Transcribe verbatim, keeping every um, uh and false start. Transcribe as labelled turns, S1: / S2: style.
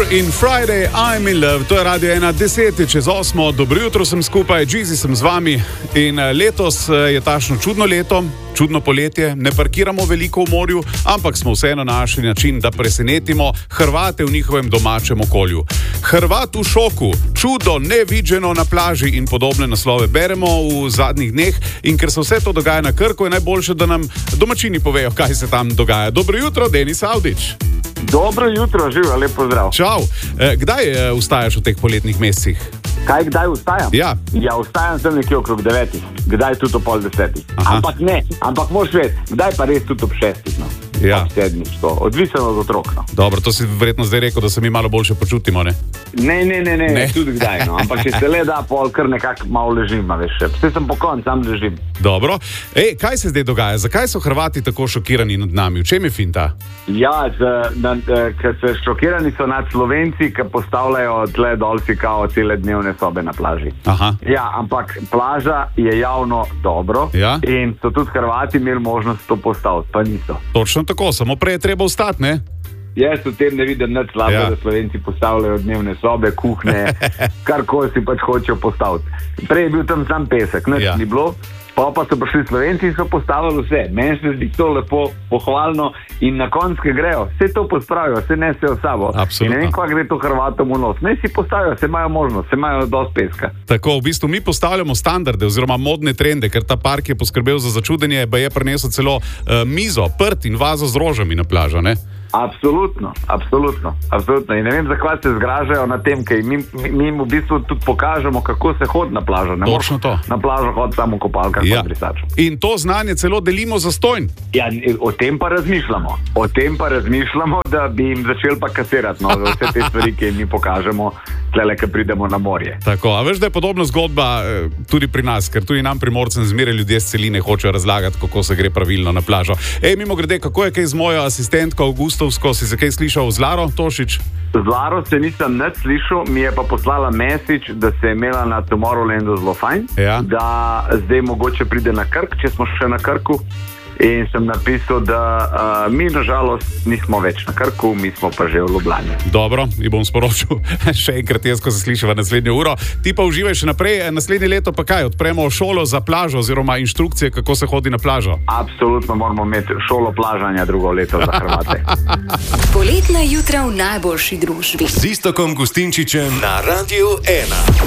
S1: Cure in Friday, I'm in love. To je Radio ena, deset čez osmo. Dobro jutro, sem skupaj, Jeezy sem z vami. In letos je tašno čudno leto, čudno poletje. Ne parkiramo veliko v morju, ampak smo vseeno našli način, da presenetimo Hrvate v njihovem domačem okolju. Hrvat v šoku, čudo neviđeno na plaži in podobne naslove beremo v zadnjih dneh. In ker se vse to dogaja na Krku, je najboljše, da nam domačini povejo, kaj se tam dogaja. Dobro jutro, Denis Avdić.
S2: Dobro jutro, živijo, lep pozdrav.
S1: Čau. E, kdaj e, vstajaš v teh poletnih mesecih?
S2: Kaj, kdaj vstajam?
S1: Ja.
S2: Ja, vstajam sem nekje okrog devetih, kdaj tudi ob pol desetih.
S1: Aha.
S2: Ampak ne, ampak moš vedeti, kdaj pa res tudi ob šestih, no.
S1: Ja.
S2: Ob sedmih, to. Odvisno od otrok, no.
S1: Dobro, to si verjetno zdaj rekel, da se mi malo boljše počutimo, ne?
S2: Ne, ne, ne, ne,
S1: Ne.
S2: tudi kdaj, no. Ampak če se le da, pol kar nekako malo ležim, a veš še. Vse sem pokon, sam ležim.
S1: Dobro. Ej, kaj se zdaj dogaja? Zakaj so Hrvati tako šokirani nad nami? V čem je finta?
S2: Ja, ker se šokirani so nad Slovenci, ki postavljajo tle dol si kao cele dnevne sobe na plaži.
S1: Aha.
S2: Ja, ampak plaža je javno dobro,
S1: Ja.
S2: in so tudi Hrvati imeli možnost to postaviti, pa niso.
S1: Točno tako, samo prej je treba vstati, ne?
S2: Jaz v tem ne vidim nič slabega,
S1: Ja.
S2: da Slovenci postavljajo dnevne sobe, kuhne, karkoli si pač hočejo postaviti. Prej je bil tam sam pesek, nič
S1: Ja.
S2: ni bilo. Pa pa so prišli Slovenci in so postavili vse. Meni se zdi to lepo, pohvalno in na koncu, ki grejo, vse to pospravijo, vse nesejo s sabo.
S1: Absolutno.
S2: In ne vem, kva gre to Hrvatom v nos. Ne si postavijo, se imajo možnost, se imajo dosti peska.
S1: Tako, v bistvu mi postavljamo standarde oziroma modne trende, ker ta park je poskrbel za začudenje, pa je prinesel celo uh, mizo, prt in vazo z rožami na plažo, ne?
S2: Absolutno, absolutno, absolutno. In ne vem, zakaj se zgražajo na tem, ker mi, mi, mi jim v bistvu tudi pokažemo, kako se hodi na plažo. Ne
S1: Točno
S2: moreš
S1: to.
S2: Na plažo hodi samo v kopalkah,
S1: Ja.
S2: ja. brisačem.
S1: In to znanje celo delimo zastonj.
S2: Ja, o tem pa razmišljamo. O tem pa razmišljamo, da bi jim začeli pa kasirati, no, za vse te stvari, ki jim mi pokažemo, tlele, ko pridemo na morje.
S1: Tako, a veš, da je podobna zgodba eh, tudi pri nas, ker tudi nam Primorcem zmeraj ljudje s celine hočejo razlagati, kako se gre pravilno na plažo. Ej, mimo grede, kako je kaj z mojo asistentko Augustovsko, si se kaj slišal z Laro Tošič?
S2: Z Laro se nisem nič slišal, mi je pa poslala message, da se je imela na Tomorrowlandu zelo fajn,
S1: Ja.
S2: da zdaj mogoče pride na Krk, če smo še na Krku. In sem napisal, da uh, mi nažalost nismo več na Krku, mi smo pa že v Ljubljani.
S1: Dobro, ji bom sporočil še enkrat jaz, ko se slišiva naslednjo uro. Ti pa uživaj še naprej, naslednje leto pa kaj? Odpremo šolo za plažo oziroma inštrukcije, kako se hodi na plažo.
S2: Absolutno moramo imeti šolo plažanja drugo leto za Hrvate.
S3: Poletna jutra v najboljši družbi.
S4: Z Iztokom Gustinčičem na Radiu ena.